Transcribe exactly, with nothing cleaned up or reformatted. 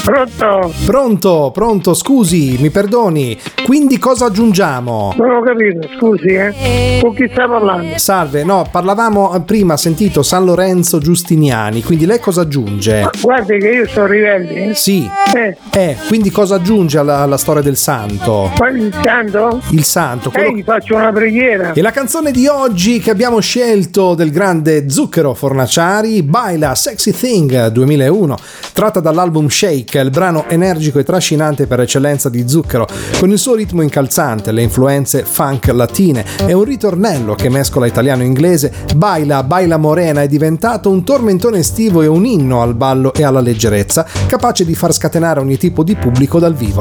Pronto? Pronto, pronto, scusi, mi perdoni. Quindi cosa aggiungiamo? Non ho capito, scusi, eh. Con chi sta parlando? Salve, no, parlavamo prima, ha sentito San Lorenzo Giustiniani, quindi lei cosa aggiunge? Guardi che io sono Rivelli. Sì. Eh. Eh, quindi cosa aggiunge alla, alla storia del santo? Qual il santo? Il santo. Eh, gli faccio una preghiera. E la canzone di oggi che abbiamo scelto del grande Zucchero Fornaciari, Baila Sexy Thing duemilauno, tratta dall'album Shake, il brano energico e trascinante per eccellenza di Zucchero, con il suo ritmo incalzante, le influenze funk latine e un ritornello che mescola italiano e inglese. Baila, Baila Morena è diventato un tormentone estivo e un inno al ballo e alla leggerezza, capace di far scatenare ogni tipo di pubblico dal vivo.